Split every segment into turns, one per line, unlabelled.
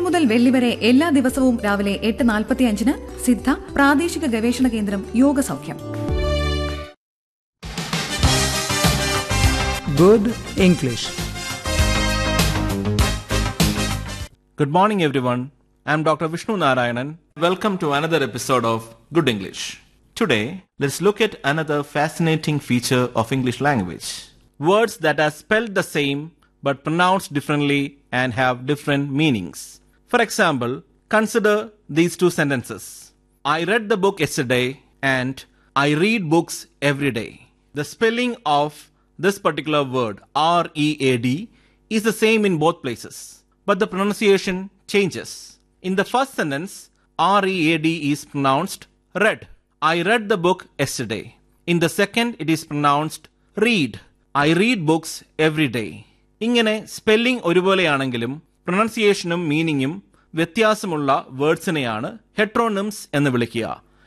മുതൽ വെള്ളി വരെ എല്ലാ ദിവസവും രാവിലെ 8:45 സിദ്ധ പ്രാദേശിക ഗവേഷണ കേന്ദ്രം യോഗ സൗഖ്യം.
Good English.
Good morning, everyone. I'm Dr. Vishnu Narayanan. Welcome to another episode of Good English. Today, let's look at another fascinating feature of English language. Words that are spelled the same but pronounced differently and have different meanings. For example, consider these two sentences. I read the book yesterday and I read books every day. The spelling of this particular word, R-E-A-D, is the same in both places, but the pronunciation changes. In the first sentence, R-E-A-D is pronounced read. I read the book yesterday. In the second, it is pronounced read. I read books every day. ഇങ്ങനെ spelling ഒരുപോലെയാണെങ്കിലും പ്രൊനൗൺസിയേഷനും മീനിങ്ങും വ്യത്യാസമുള്ള വേർഡ്സിനെയാണ് ഹെട്രോണിംസ് എന്ന് വിളിക്കുക.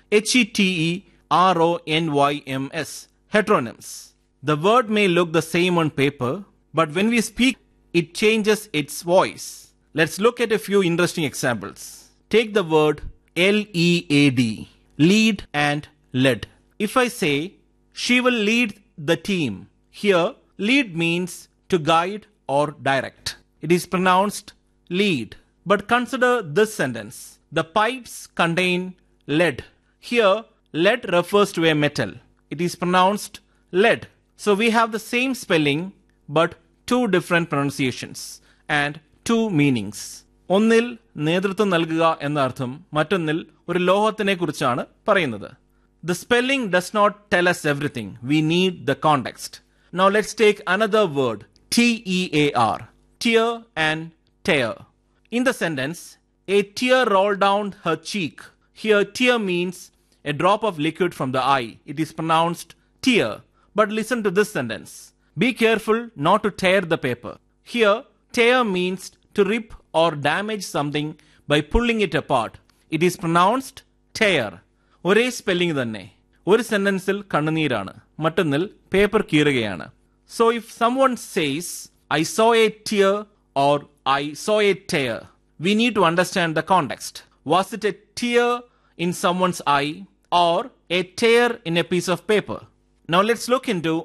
HETERONYMS, heteronyms. The word may look the same on paper, but when we speak, it changes its voice. Let's look at a few interesting examples. Take the word LEAD, lead and led. If I say, she will lead the team, here lead means to guide or direct. It is pronounced lead. But consider this sentence. The pipes contain lead. Here, lead refers to a metal. It is pronounced lead. So we have the same spelling but two different pronunciations and two meanings. ഒന്നിൽ നേതൃത്വം നൽകുക എന്ന അർത്ഥം, മറ്റൊന്നിൽ ഒരു ലോഹത്തിനെ കുറിച്ചാണ് പറയുന്നത്. The spelling does not tell us everything. We need the context. Now let's take another word, TEAR, tear and tear. In the sentence, a tear rolled down her cheek. Here tear means a drop of liquid from the eye. It is pronounced tear. But listen to this sentence. Be careful not to tear the paper. Here tear means to rip or damage something by pulling it apart. It is pronounced tear. ഒരേ spelling തന്നെ. ഒരു സെന്റൻസിൽ കണ്ണുനീരാണ്, മറ്റൊന്നിൽ paper കീറുകയാണ്. So if someone says, I saw a tear or I saw a tear, we need to understand the context. Was it a tear in someone's eye or a tear in a piece of paper? Now let's look into